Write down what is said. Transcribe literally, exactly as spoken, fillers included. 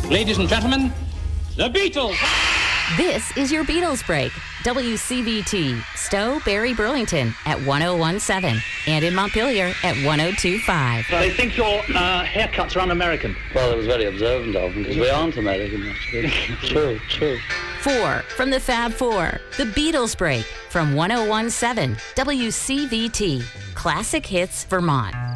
Ladies and gentlemen, the Beatles! This is your Beatles Break. W C V T, Stowe, Barry, Burlington at one oh one point seven and in Montpelier at one oh two point five. They think your uh, haircuts are un-American. Well, it was very observant of them because we aren't American, actually. True, true. Four from the Fab Four, the Beatles Break from one oh one point seven W C V T, Classic Hits, Vermont.